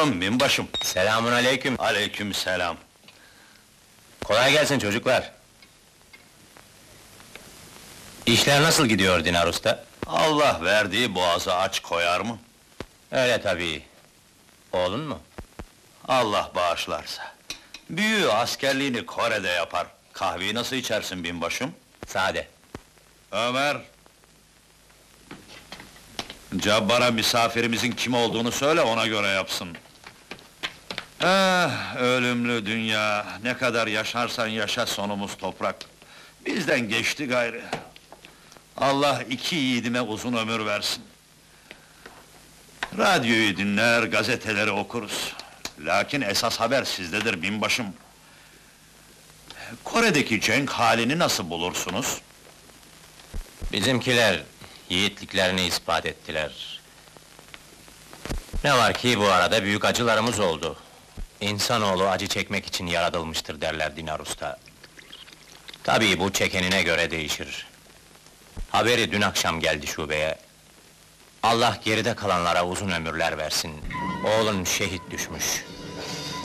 Selam binbaşım. Selamun aleyküm. Aleyküm selam. Kolay gelsin çocuklar. İşler nasıl gidiyor Dinar Usta? Allah verdiği boğazı aç koyar mı? Öyle tabii. Oğlun mu? Allah bağışlarsa. Büyüğü askerliğini Kore'de yapar. Kahveyi nasıl içersin binbaşım? Sade. Ömer! Cabbar'a misafirimizin kim olduğunu söyle, ona göre yapsın. Ölümlü dünya, ne kadar yaşarsan yaşa sonumuz toprak. Bizden geçti gayrı. Allah iki yiğidime uzun ömür versin. Radyoyu dinler, gazeteleri okuruz. Lakin esas haber sizdedir binbaşım. Kore'deki cenk halini nasıl bulursunuz? Bizimkiler yiğitliklerini ispat ettiler. Ne var ki bu arada büyük acılarımız oldu. İnsanoğlu acı çekmek için yaratılmıştır derler Dinar Usta. Tabii bu çekenine göre değişir. Haberi dün akşam geldi şubeye. Allah geride kalanlara uzun ömürler versin. Oğlun şehit düşmüş.